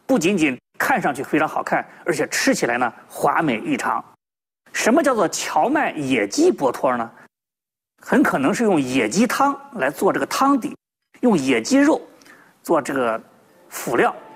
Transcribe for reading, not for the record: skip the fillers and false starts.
不仅仅看上去非常好看，而且吃起来呢华美异常。什么叫做荞麦野鸡薄托呢？很可能是用野鸡汤来做这个汤底，用野鸡肉做这个辅料，